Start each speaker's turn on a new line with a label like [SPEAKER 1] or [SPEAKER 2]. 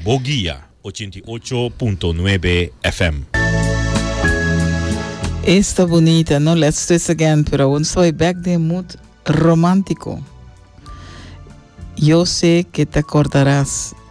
[SPEAKER 1] Boguía 88.9 FM.
[SPEAKER 2] Esta bonita, ¿no? Let's do it again, pero aún soy back de mood romántico. Yo sé que te acordarás